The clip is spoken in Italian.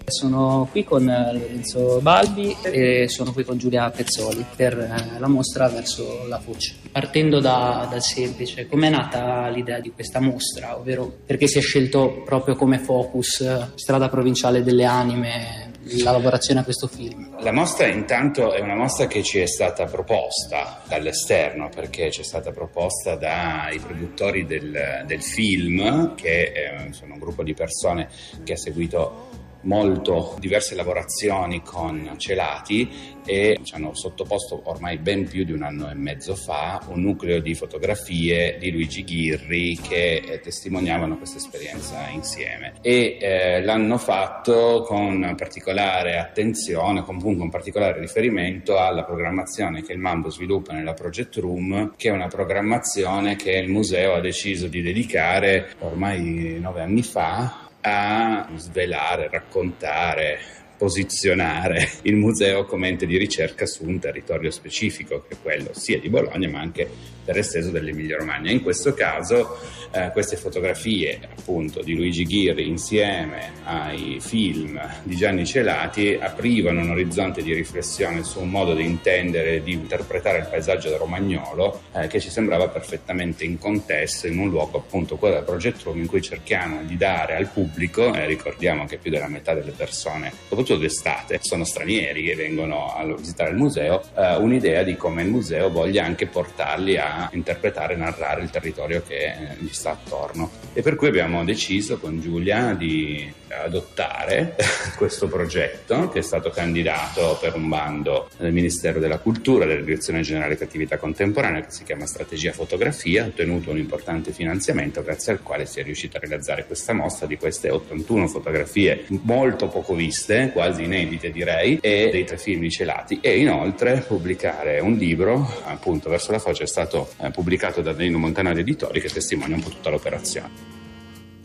Sono qui con Lorenzo Balbi e sono qui con Giulia Pezzoli per la mostra Verso la Foce. Partendo dal semplice, com'è nata l'idea di questa mostra, ovvero perché si è scelto proprio come focus Strada Provinciale delle Anime, la lavorazione a questo film? La mostra intanto è una mostra che ci è stata proposta dall'esterno, perché ci è stata proposta dai produttori del film, che sono un gruppo di persone che ha seguito molto diverse lavorazioni con Celati e ci hanno sottoposto ormai ben più di 1 anno e mezzo fa un nucleo di fotografie di Luigi Ghirri che testimoniavano questa esperienza insieme e l'hanno fatto con particolare attenzione, comunque con particolare riferimento alla programmazione che il Mambo sviluppa nella Project Room, che è una programmazione che il museo ha deciso di dedicare ormai 9 anni fa a svelare, raccontare, posizionare il museo come ente di ricerca su un territorio specifico, che è quello sia di Bologna ma anche per esteso dell'Emilia Romagna. In questo caso queste fotografie appunto di Luigi Ghirri insieme ai film di Gianni Celati aprivano un orizzonte di riflessione su un modo di intendere e di interpretare il paesaggio romagnolo che ci sembrava perfettamente in contesto in un luogo appunto quello del Project Room, in cui cerchiamo di dare al pubblico, ricordiamo che più della metà delle persone soprattutto d'estate sono stranieri che vengono a visitare il museo, un'idea di come il museo voglia anche portarli a interpretare e narrare il territorio che gli sta attorno. E per cui abbiamo deciso con Giulia di adottare questo progetto, che è stato candidato per un bando del Ministero della Cultura, della Direzione Generale Creatività Contemporanea, che si chiama Strategia Fotografia, ha ottenuto un importante finanziamento grazie al quale si è riuscito a realizzare questa mostra di queste 81 fotografie molto poco viste, quasi inedite direi, e dei 3 film di Celati, e inoltre pubblicare un libro, appunto Verso la Foce, è stato pubblicato da Danilo Montanari Editori, che testimonia un po' tutta l'operazione.